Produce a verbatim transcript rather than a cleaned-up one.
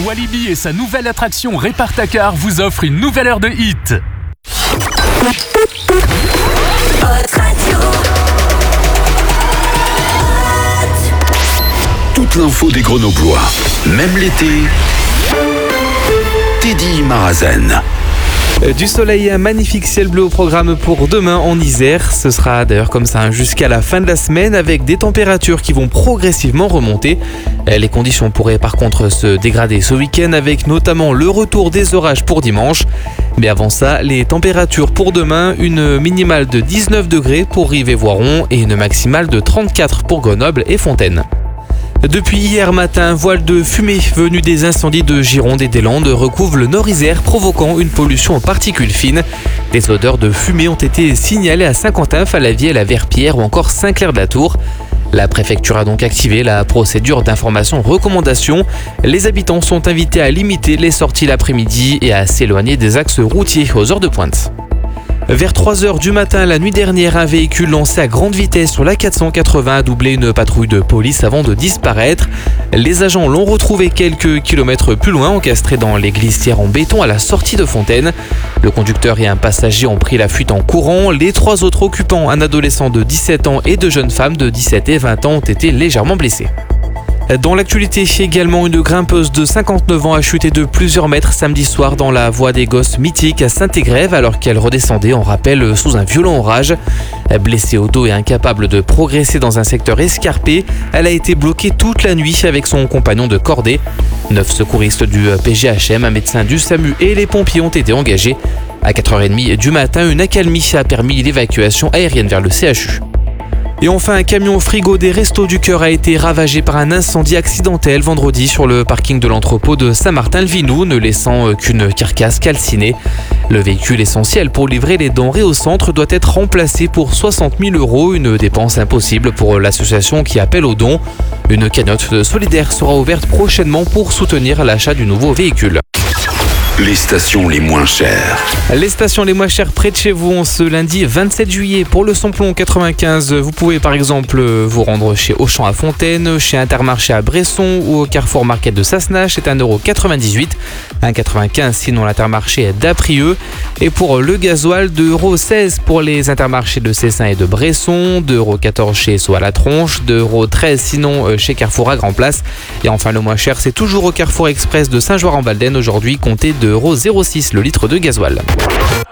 Walibi et sa nouvelle attraction Répart-ta-car vous offrent une nouvelle heure de hit. Toute l'info des Grenoblois, même l'été, Teddy Marazen. Du soleil et un magnifique ciel bleu au programme pour demain en Isère. Ce sera d'ailleurs comme ça jusqu'à la fin de la semaine avec des températures qui vont progressivement remonter. Les conditions pourraient par contre se dégrader ce week-end avec notamment le retour des orages pour dimanche. Mais avant ça, les températures pour demain, une minimale de dix-neuf degrés pour Rive-et-Voiron et une maximale de trente-quatre pour Grenoble et Fontaine. Depuis hier matin, un voile de fumée venu des incendies de Gironde et des Landes recouvre le Nord-Isère, provoquant une pollution en particules fines. Des odeurs de fumée ont été signalées à Saint-Quentin, Fallavier, la Verpierre ou encore Saint-Clair-de-la-Tour. La préfecture a donc activé la procédure d'information-recommandation. Les habitants sont invités à limiter les sorties l'après-midi et à s'éloigner des axes routiers aux heures de pointe. Vers trois heures du matin la nuit dernière, un véhicule lancé à grande vitesse sur la quatre cent quatre-vingts a doublé une patrouille de police avant de disparaître. Les agents l'ont retrouvé quelques kilomètres plus loin, encastré dans les glissières en béton à la sortie de Fontaine. Le conducteur et un passager ont pris la fuite en courant. Les trois autres occupants, un adolescent de dix-sept ans et deux jeunes femmes de dix-sept et vingt ans, ont été légèrement blessés. Dans l'actualité, également, une grimpeuse de cinquante-neuf ans a chuté de plusieurs mètres samedi soir dans la voie des Gosses mythique à Saint-Égrève alors qu'elle redescendait en rappel sous un violent orage. Blessée au dos et incapable de progresser dans un secteur escarpé, elle a été bloquée toute la nuit avec son compagnon de cordée. Neuf secouristes du P G H M, un médecin du SAMU et les pompiers ont été engagés. À quatre heures trente du matin, une accalmie a permis l'évacuation aérienne vers le C H U. Et enfin, un camion frigo des Restos du Cœur a été ravagé par un incendie accidentel vendredi sur le parking de l'entrepôt de Saint-Martin-le-Vinou, ne laissant qu'une carcasse calcinée. Le véhicule essentiel pour livrer les denrées au centre doit être remplacé pour soixante mille euros, une dépense impossible pour l'association qui appelle aux dons. Une cagnotte solidaire sera ouverte prochainement pour soutenir l'achat du nouveau véhicule. Les stations les moins chères. Les stations les moins chères près de chez vous en ce lundi vingt-sept juillet. Pour le samplon quatre-vingt-quinze, vous pouvez par exemple vous rendre chez Auchan à Fontaine, chez Intermarché à Bresson ou au Carrefour Market de Sassenage, c'est un euro quatre-vingt-dix-huit. un euro quatre-vingt-quinze sinon l'Intermarché est d'Aprieux. Et pour le gasoil, deux euros seize pour les Intermarchés de Cessin et de Bresson, deux euros quatorze chez Sois la Tronche, deux euros treize sinon chez Carrefour à Grand Place. Et enfin le moins cher, c'est toujours au Carrefour Express de Saint-Joire-en-Valdaine aujourd'hui, comptez deux euros zéro six le litre de gasoil.